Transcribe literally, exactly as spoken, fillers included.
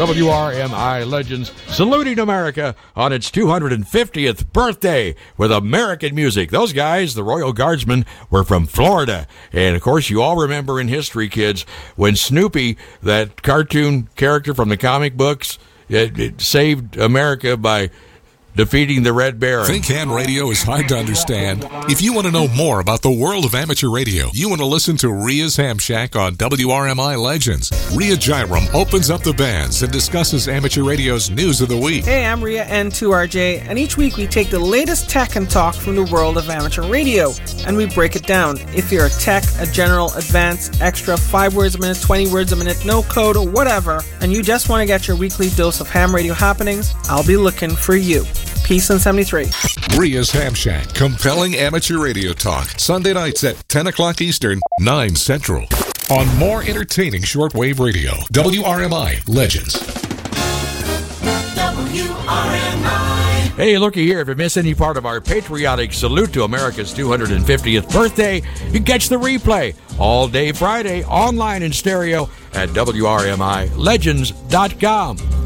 W R M I Legends, saluting America on its two hundred fiftieth birthday with American music. Those guys, the Royal Guardsmen, were from Florida. And, of course, you all remember in history, kids, when Snoopy, that cartoon character from the comic books, it, it saved America by defeating the Red Baron. Think Ham Radio is hard to understand? If you want to know more about the world of amateur radio, you want to listen to Ria's Ham Shack on W R M I Legends. Ria Jairam opens up the bands and discusses amateur radio's news of the week. Hey, I'm Ria N two R J, and each week we take the latest tech and talk from the world of amateur radio, and we break it down. If you're a tech, a general, advanced, extra, five words a minute, twenty words a minute, no code, or whatever, and you just want to get your weekly dose of ham radio happenings, I'll be looking for you. Peace and seventy-three. Ria's Ham Shack. Compelling amateur radio talk. Sunday nights at ten o'clock Eastern, nine Central. On more entertaining shortwave radio. W R M I Legends. W R M I. Hey, looky here. If you miss any part of our patriotic salute to America's two hundred fiftieth birthday, you can catch the replay all day Friday, online and stereo at W R M I legends dot com.